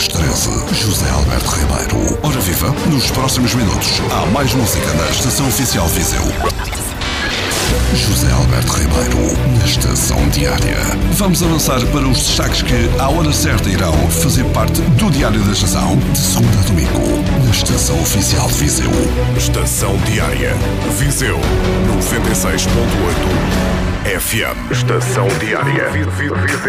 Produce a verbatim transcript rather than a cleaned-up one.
dez treze, José Alberto Ribeiro. Ora viva, nos próximos minutos há mais música na Estação Oficial Viseu. José Alberto Ribeiro, na Estação Diária. Vamos avançar para os destaques que, à hora certa, irão fazer parte do Diário da Estação, de segunda a domingo, na Estação Oficial de Viseu. Estação Diária, Viseu, noventa e seis ponto oito F M. Estação Diária, Viseu.